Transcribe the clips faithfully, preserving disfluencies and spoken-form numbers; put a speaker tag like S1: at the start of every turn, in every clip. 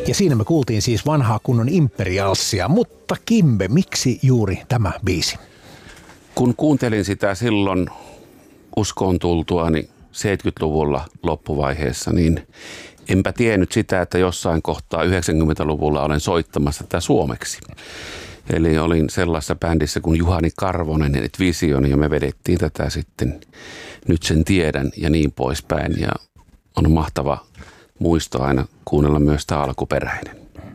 S1: Ja siinä me kuultiin siis vanhaa kunnon Imperialsia, mutta Kimbe, miksi juuri tämä biisi?
S2: Kun kuuntelin sitä silloin uskoon tultuani seitsemänkymmentäluvulla loppuvaiheessa, niin enpä tiennyt sitä, että jossain kohtaa yhdeksänkymmentäluvulla olen soittamassa tätä suomeksi. Eli olin sellaisessa bändissä kuin Juhani Karvonen, et Vision, ja me vedettiin tätä sitten Nyt sen tiedän ja niin poispäin. Ja on mahtava muisto aina kuunnella myös tämä alkuperäinen.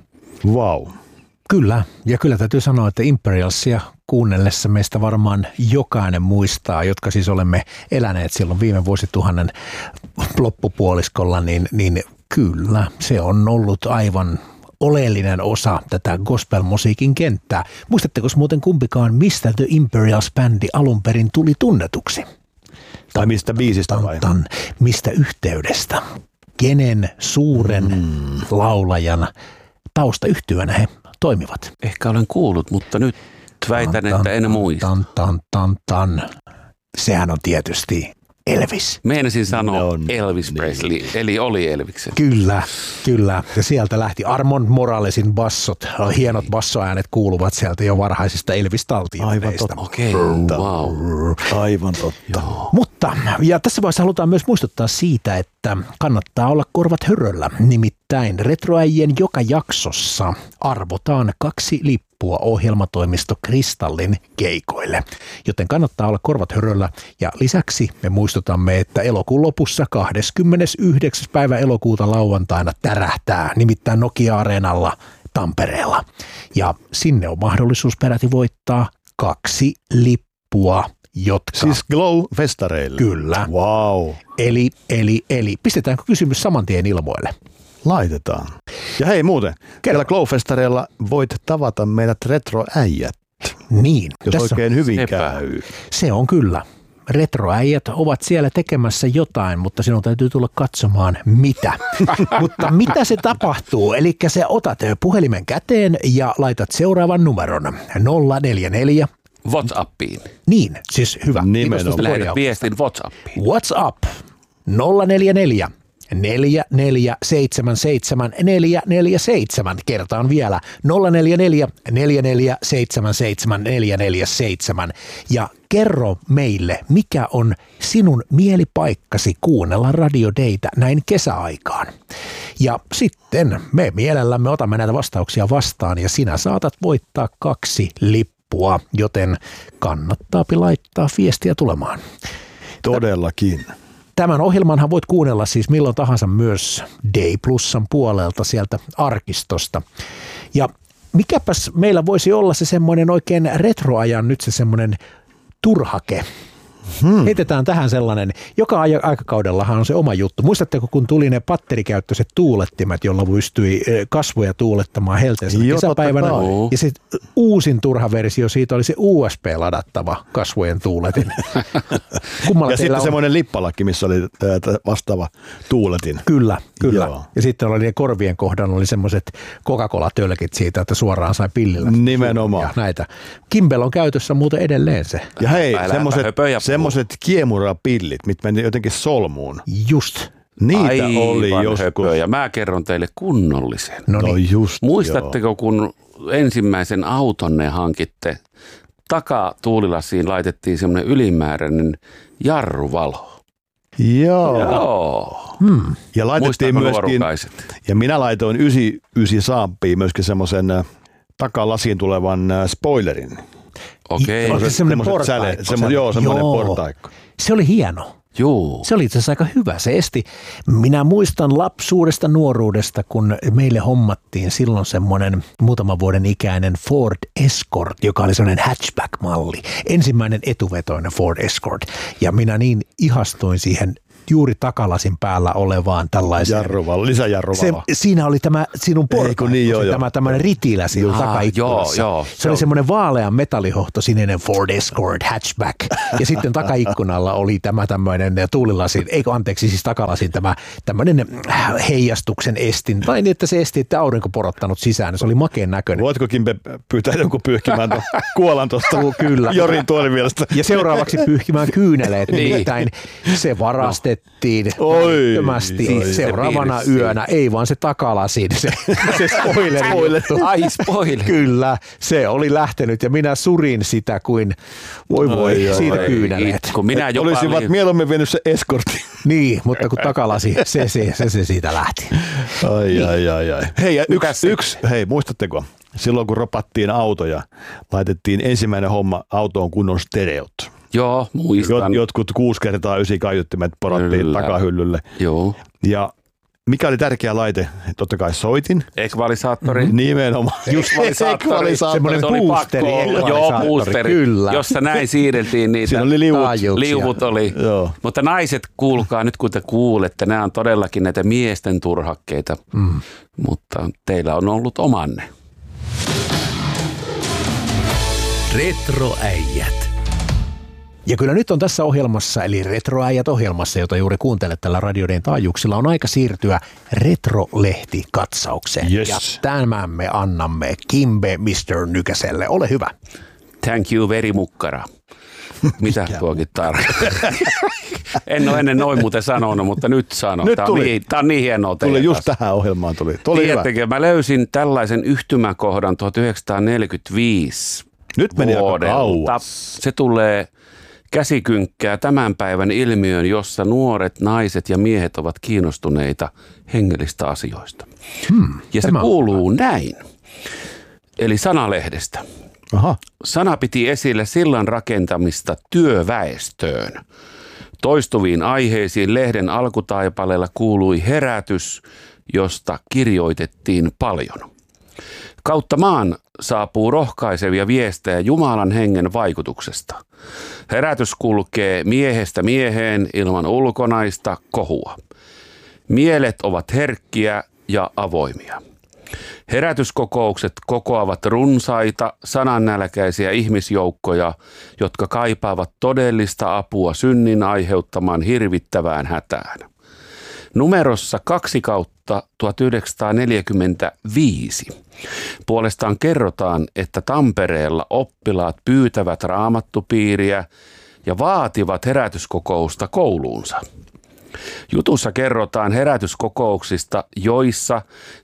S3: Wow.
S1: Kyllä, ja kyllä täytyy sanoa, että Imperialsia kuunnellessa meistä varmaan jokainen muistaa, jotka siis olemme eläneet silloin viime vuosituhannen loppupuoliskolla, niin, niin kyllä se on ollut aivan oleellinen osa tätä gospel-musiikin kenttää. Muistatteko muuten kumpikaan, mistä The Imperials-bändi alun perin tuli tunnetuksi?
S3: Tai mistä biisistä vai?
S1: Tan, tan, mistä yhteydestä? Kenen suuren mm. laulajan taustayhtyönä he toimivat?
S2: Ehkä olen kuullut, mutta nyt väitän, tan, että en muista.
S1: Tan, tan, tan, tan. Sehän on tietysti Elvis.
S2: Meinasin sanoa
S3: no,
S2: Elvis
S3: niin.
S2: Presley, eli oli Elviksen.
S1: Kyllä, kyllä. Ja sieltä lähti Armand Moralesin bassot. Hienot bassoäänet kuuluvat sieltä jo varhaisista Elvis-taltioista.
S3: Aivan totta.
S2: Okei, okay. wow.
S3: Aivan totta.
S2: Joo.
S1: Mutta, ja tässä vaiheessa halutaan myös muistuttaa siitä, että kannattaa olla korvat höröllä. Nimittäin Retroäijien joka jaksossa arvotaan kaksi lippua ohjelmatoimisto Kristallin keikoille. Joten kannattaa olla korvat höröllä. Ja lisäksi me muistutamme, että elokuun lopussa kahdeskymmenesyhdeksäs päivä elokuuta lauantaina tärähtää, nimittäin Nokia-areenalla Tampereella. Ja sinne on mahdollisuus peräti voittaa kaksi lippua, jotka...
S3: Siis Glow-festareille?
S1: Kyllä.
S3: Wow.
S1: Eli, eli, eli, pistetäänkö kysymys saman tien ilmoille?
S3: Laitetaan. Ja hei muuten, siellä Glow-festareilla voit tavata meidät retroäijät.
S1: Niin.
S3: Jos
S1: tässä
S3: oikein hyvin
S2: Sepä.
S3: käy.
S1: Se on kyllä. Retroäijät ovat siellä tekemässä jotain, mutta sinun täytyy tulla katsomaan mitä. Mutta mitä se tapahtuu? Eli sä otat puhelimen käteen ja laitat seuraavan numeron nolla neljä neljä.
S2: WhatsAppiin.
S1: Niin, siis hyvä.
S3: Nimenomaan.
S2: Lähetät viestin WhatsAppiin.
S1: WhatsApp nolla neljä neljä neljä neljä seitsemän seitsemän neljä neljä seitsemän. Kertaan vielä nolla neljä neljä neljä neljä seitsemän seitsemän neljä neljä seitsemän. Ja kerro meille, mikä on sinun mielipaikkasi kuunnella Radio Daytä näin kesäaikaan. Ja sitten me mielellämme otamme näitä vastauksia vastaan ja sinä saatat voittaa kaksi lippua, joten kannattaa laittaa viestiä tulemaan.
S3: Todellakin.
S1: Tämän ohjelmanhan voit kuunnella siis milloin tahansa myös Day Plusan puolelta sieltä arkistosta. Ja mikäpäs meillä voisi olla se semmoinen oikein retroajan nyt se semmoinen turhake. Hmm. Heitetään tähän sellainen, joka aikakaudellahan on se oma juttu. Muistatteko, kun tuli ne patterikäyttöiset tuulettimet, jolla pystyi kasvoja tuulettamaan helteisellä kesäpäivänä. Ja se uusin turha versio siitä oli se U S B-ladattava kasvojen tuuletin.
S3: Ja sitten on semmoinen lippalakki, missä oli vastaava tuuletin.
S1: Kyllä, kyllä.
S3: Joo.
S1: Ja sitten oli semmoinen kohdan oli semmoiset Coca-Cola-tölkit siitä, että suoraan sai pillillä.
S3: Nimenomaan.
S1: Ja näitä. Kimbell on käytössä muuten edelleen se.
S3: Ja hei, semmoiset semmoiset kiemurapillit, mitkä meni jotenkin solmuun.
S1: Just.
S3: Niitä
S2: Aivan
S3: oli joskus.
S2: höpö. Ja mä kerron teille kunnollisen.
S1: No,
S3: No
S1: niin.
S3: just,
S2: Muistatteko,
S3: joo.
S2: kun ensimmäisen autonne hankitte, takatuulilasiin laitettiin semmoinen ylimääräinen jarruvalo.
S3: Joo.
S2: Joo.
S1: Hmm.
S3: Ja laitettiin
S2: Muistatko
S3: myöskin,
S2: nuorukaiset?
S3: ja minä laitoin yhdeksänkymmentäyhdeksän saampiin myöskin semmoisen takalasiin tulevan spoilerin.
S2: Okei.
S1: Onko se semmoinen
S3: Semmoiset
S1: portaikko?
S3: säle- semmo- Joo, semmoinen
S1: Joo.
S3: portaikko.
S1: Se oli hieno.
S2: Joo.
S1: Se oli itse asiassa aika hyvä. Se esti. Minä muistan lapsuudesta, nuoruudesta, kun meille hommattiin silloin semmoinen muutaman vuoden ikäinen Ford Escort, joka oli semmoinen hatchback-malli. Ensimmäinen etuvetoinen Ford Escort. Ja minä niin ihastuin siihen juuri takalasin päällä olevaan tällaiseen.
S3: Jarruvalo, lisäjarruvalo.
S1: Se, siinä oli tämä sinun portaikko,
S3: niin, joo,
S1: se,
S3: joo.
S1: tämä tämmöinen ritilä siinä
S2: Aa,
S1: takaikkunassa.
S2: joo, joo.
S1: Se oli semmoinen vaalean metallihohto sininen Ford Escort hatchback. Ja sitten takaikkunalla oli tämä tämmöinen tuulilasin, eikö anteeksi siis takalasin tämä tämmöinen heijastuksen estin. Tai niin, että se esti, että aurinko porottanut sisään. Se oli makeen näköinen.
S3: Voitko Kimbe pyytää jonkun pyyhkimään tuon kuolan tuosta
S1: Kyllä.
S3: Jorin tuolivielestä?
S1: Ja seuraavaksi pyyhkimään kyyneleet.
S2: Niin.
S1: Nimittäin se varastettiin räjäytettiin välittömästi siis seuraavana yönä. Ei vaan se takalasin, se, se spoileri.
S2: Ai spoiler.
S1: Kyllä, se oli lähtenyt ja minä surin sitä kuin voi voi, ai, siitä kyyneleet.
S3: Kun minä jopa olisivat oli... mieluummin vienyt se eskortti.
S1: Niin, mutta kun takalasi, se, se, se, se siitä lähti.
S3: Ai, niin. ai, ai, ai. Hei, yksi, yksi, hei, muistatteko? Silloin kun ropattiin autoja, laitettiin ensimmäinen homma autoon kunnon stereot.
S2: Joo, muistan.
S3: Jot, jotkut kuusi kertaa ysi kaiuttimet porottiin takahyllylle.
S2: Joo.
S3: Ja mikä oli tärkeä laite? Totta kai soitin.
S2: Ekvalisaattori.
S3: Nimenomaan.
S2: Just ekvalisaattori.
S1: Semmoinen boosteri.
S2: Joo, boosteri.
S1: Kyllä.
S2: Jossa näin siirreltiin niitä.
S3: Siinä oli liuvut.
S2: Liuvut oli. Joo. Mutta naiset, kuulkaa nyt kun te kuulette, nämä on todellakin näitä miesten turhakkeita. Mm. Mutta teillä on ollut omanne.
S1: Retroäijät. Ja kyllä nyt on tässä ohjelmassa, eli Retroäijät-ohjelmassa, jota juuri kuuntelet tällä radioiden taajuuksilla, on aika siirtyä Retrolehti-katsaukseen.
S3: Yes.
S1: Ja tämän me annamme Kimbe mister Nykäselle. Ole hyvä.
S2: Thank you very mukkara. Mitä tuokin tarkoittaa? En ole ennen noin muuten sanonut, mutta nyt sanon.
S3: Nyt
S2: tämä,
S3: tuli.
S2: On niin, tämä on niin hienoa teille.
S3: Tuli just tähän ohjelmaan. Tuli. Tuli
S2: Tiedättekö, mä löysin tällaisen yhtymäkohdan tuhatyhdeksänsataaneljäkymmentäviisi
S3: Nyt meni
S2: vuodelta.
S3: aika kauas.
S2: Se tulee käsikynkkää tämän päivän ilmiön, jossa nuoret naiset ja miehet ovat kiinnostuneita hengellistä asioista.
S1: Hmm,
S2: ja se kuuluu on. näin. Eli Sanalehdestä.
S3: Aha.
S2: Sana piti esille sillan rakentamista työväestöön. Toistuviin aiheisiin lehden alkutaipaleella kuului herätys, josta kirjoitettiin paljon. Kautta maan saapuu rohkaisevia viestejä Jumalan hengen vaikutuksesta. Herätys kulkee miehestä mieheen ilman ulkonaista kohua. Mielet ovat herkkiä ja avoimia. Herätyskokoukset kokoavat runsaita, sanannälkäisiä ihmisjoukkoja, jotka kaipaavat todellista apua synnin aiheuttamaan hirvittävään hätään. Numerossa kaksi kautta tuhatyhdeksänsataaneljäkymmentäviisi puolestaan kerrotaan, että Tampereella oppilaat pyytävät raamattupiiriä ja vaativat herätyskokousta kouluunsa. Jutussa kerrotaan herätyskokouksista, joissa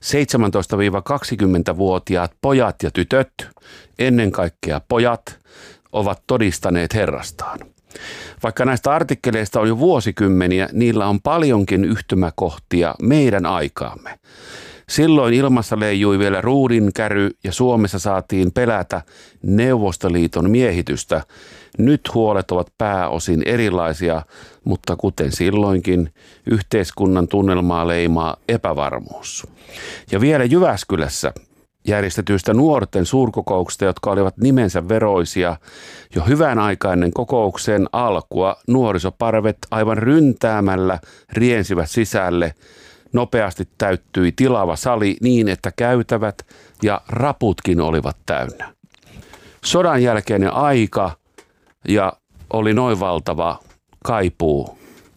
S2: seitsemäntoista-kaksikymmentävuotiaat pojat ja tytöt, ennen kaikkea pojat, ovat todistaneet Herrastaan. Vaikka näistä artikkeleista on jo vuosikymmeniä, niillä on paljonkin yhtymäkohtia meidän aikaamme. Silloin ilmassa leijui vielä ruudinkäry ja Suomessa saatiin pelätä Neuvostoliiton miehitystä. Nyt huolet ovat pääosin erilaisia, mutta kuten silloinkin, yhteiskunnan tunnelmaa leimaa epävarmuus. Ja vielä Jyväskylässä järjestetyistä nuorten suurkokouksista, jotka olivat nimensä veroisia, jo hyvän aikainen kokouksen alkua nuorisoparvet aivan ryntäämällä riensivät sisälle. Nopeasti täyttyi tilava sali niin, että käytävät ja raputkin olivat täynnä. Sodan jälkeinen aika ja oli noin valtava kaipuu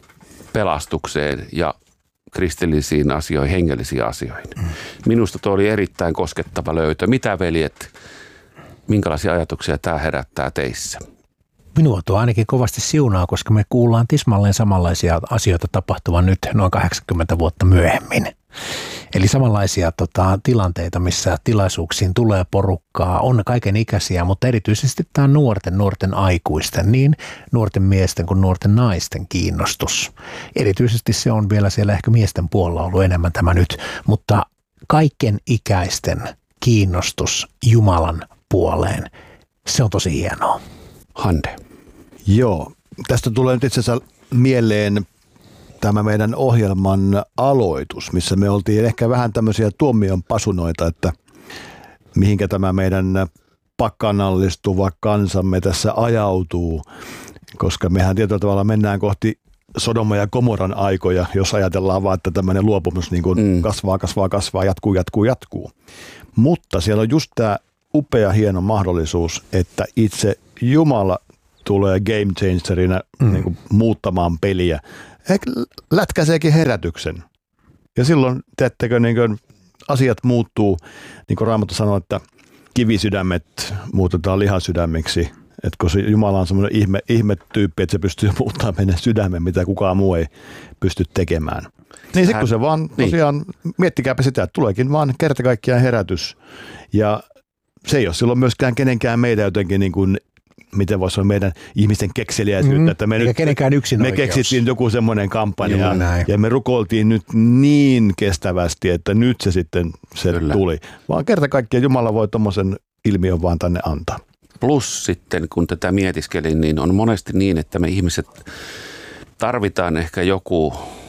S2: pelastukseen ja kristillisiin asioihin, hengellisiin asioihin. Minusta tuo oli erittäin koskettava löytö. Mitä veljet, minkälaisia ajatuksia tämä herättää teissä?
S1: Minua tuo ainakin kovasti siunaa, koska me kuullaan tismalleen samanlaisia asioita tapahtuvan nyt noin kahdeksankymmentä vuotta myöhemmin. Eli samanlaisia tota, tilanteita, missä tilaisuuksiin tulee porukkaa, on kaiken ikäisiä, mutta erityisesti tämä nuorten, nuorten aikuisten, niin nuorten miesten kuin nuorten naisten kiinnostus. Erityisesti se on vielä siellä ehkä miesten puolella ollut enemmän tämä nyt, mutta kaiken ikäisten kiinnostus Jumalan puoleen, se on tosi hienoa.
S2: Hande.
S3: Joo, tästä tulee nyt itse asiassa mieleen tämä meidän ohjelman aloitus, missä me oltiin ehkä vähän tämmöisiä tuomion pasunoita, että mihinkä tämä meidän pakanallistuva kansamme tässä ajautuu, koska mehän tietyllä tavalla mennään kohti Sodoma ja Gomoran aikoja, jos ajatellaan vaan, että tämmöinen luopumus niin kuin mm. kasvaa, kasvaa, kasvaa, jatkuu, jatkuu, jatkuu. Mutta siellä on just tämä upea, hieno mahdollisuus, että itse Jumala tulee game changerina mm. niin kuin muuttamaan peliä. Ehkä lätkäseekin herätyksen. Ja silloin, teettekö, niin kuin asiat muuttuu, niin kuin Raamattu sanoo, että kivisydämet muutetaan lihasydämiksi. Että kun se Jumala on semmoinen ihme, ihmetyyppi, että se pystyy muuttamaan meidän sydämen, mitä kukaan muu ei pysty tekemään. Niin sitten kun se vaan tosiaan, niin. Miettikääpä sitä, että tuleekin vaan kerta kaikkiaan herätys. Ja se ei ole silloin myöskään kenenkään meidän jotenkin niin kuin, miten voisi olla meidän ihmisten kekseliäisyyttä. Mm,
S1: että me nyt, kenenkään yksin
S3: me
S1: oikeus.
S3: keksittiin joku semmoinen kampanja ja, ja me rukoiltiin nyt niin kestävästi, että nyt se sitten se Kyllä. tuli. Vaan kerta kaikkiaan Jumala voi tommosen ilmiön vaan tänne antaa.
S2: Plus sitten, kun tätä mietiskelin, niin on monesti niin, että me ihmiset tarvitaan ehkä joku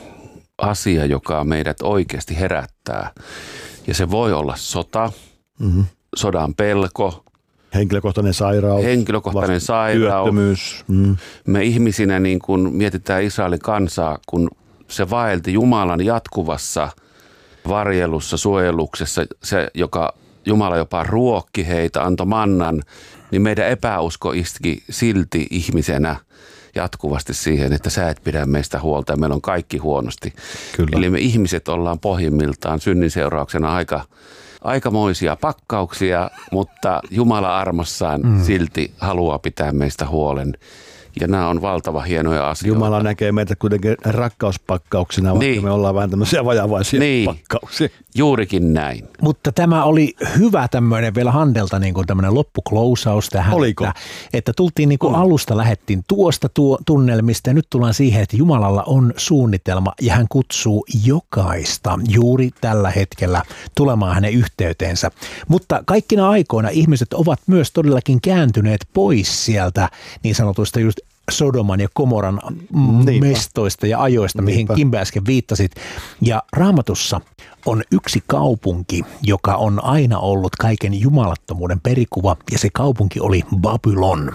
S2: asia, joka meidät oikeasti herättää. Ja se voi olla sota, mm-hmm. sodan pelko,
S3: henkilökohtainen sairaus,
S2: henkilökohtainen sairaus.
S3: Työttömyys. Mm.
S2: Me ihmisinä niin kun mietitään Israelin kansaa, kun se vaelti Jumalan jatkuvassa varjelussa, suojeluksessa, se, joka Jumala jopa ruokki heitä, antoi mannan, niin meidän epäusko iski silti ihmisenä jatkuvasti siihen, että sä et pidä meistä huolta ja meillä on kaikki huonosti. Kyllä. Eli me ihmiset ollaan pohjimmiltaan synnin seurauksena aika, aikamoisia pakkauksia, mutta Jumala armossaan mm. silti haluaa pitää meistä huolen. Ja nämä on valtava hienoja asioita.
S3: Jumala näkee meitä kuitenkin rakkauspakkauksina, vaikka niin. me ollaan vähän tämmöisiä vajavaisia niin. pakkauksia.
S2: Juurikin näin.
S1: Mutta tämä oli hyvä tämmöinen vielä Handelta niin kuin tämmöinen loppuklousaus tähän.
S3: Oliko?
S1: Että, että tultiin niin kuin mm. alusta, lähdettiin tuosta tuo tunnelmista ja nyt tullaan siihen, että Jumalalla on suunnitelma ja hän kutsuu jokaista juuri tällä hetkellä tulemaan hänen yhteyteensä. Mutta kaikkina aikoina ihmiset ovat myös todellakin kääntyneet pois sieltä niin sanotuista just Sodoman ja Komoran Niinpä. mestoista ja ajoista, mihin Niinpä. Kimbe äsken viittasit. Ja Raamatussa on yksi kaupunki, joka on aina ollut kaiken jumalattomuuden perikuva, ja se kaupunki oli Babylon.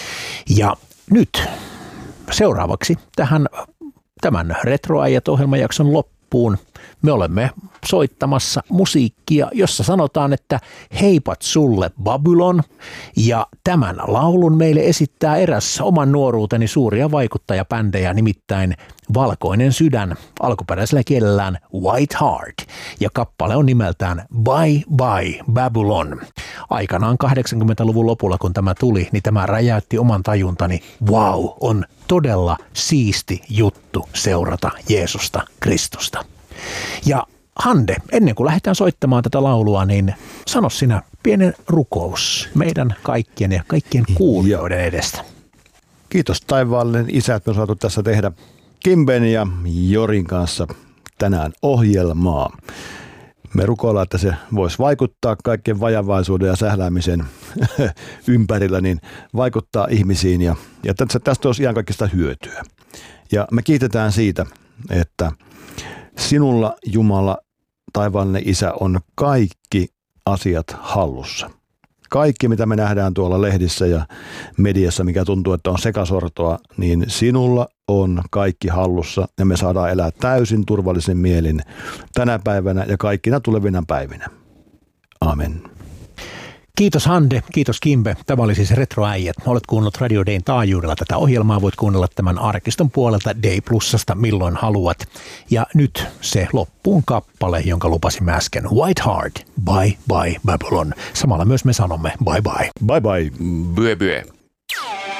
S1: Ja nyt seuraavaksi tähän tämän Retroäijät-ohjelmajakson loppuun me olemme soittamassa musiikkia, jossa sanotaan, että heipat sulle Babylon, ja tämän laulun meille esittää eräs oman nuoruuteni suuria vaikuttajapändejä, nimittäin Valkoinen sydän, alkuperäisellä kielellään White Heart, ja kappale on nimeltään Bye Bye Babylon. Aikanaan kahdeksankymmentäluvun lopulla, kun tämä tuli, niin tämä räjäytti oman tajuntani, wow, on todella siisti juttu seurata Jeesusta Kristusta. Ja Hande, ennen kuin lähdetään soittamaan tätä laulua, niin sano sinä pienen rukous meidän kaikkien ja kaikkien kuulijoiden edestä.
S3: Kiitos taivaallinen Isä, että me on saatu tässä tehdä Kimben ja Jorin kanssa tänään ohjelmaa. Me rukoillaan, että se voisi vaikuttaa kaikkien vajavaisuuden ja sähläämisen ympärillä, niin vaikuttaa ihmisiin ja, ja tästä olisi ihan kaikista hyötyä. Ja me kiitetään siitä, että sinulla, Jumala, taivaallinen Isä, on kaikki asiat hallussa. Kaikki, mitä me nähdään tuolla lehdissä ja mediassa, mikä tuntuu, että on sekasortoa, niin sinulla on kaikki hallussa ja me saadaan elää täysin turvallisen mielin tänä päivänä ja kaikkina tulevina päivinä. Amen.
S1: Kiitos Hande, kiitos Kimbe. Tämä oli siis Retroäijät. Olet kuunnellut Radio Dayn taajuudella tätä ohjelmaa. Voit kuunnella tämän arkiston puolelta Day Plusasta milloin haluat. Ja nyt se loppuun kappale, jonka lupasimme äsken. White Heart, Bye Bye Babylon. Samalla myös me sanomme bye bye.
S3: Bye bye.
S2: Bye bye.